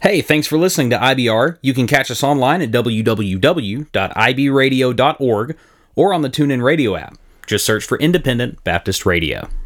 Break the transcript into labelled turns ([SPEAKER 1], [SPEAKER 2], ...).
[SPEAKER 1] Hey, thanks for listening to IBR. You can catch us online at www.ibradio.org or on the TuneIn Radio app. Just search for Independent Baptist Radio.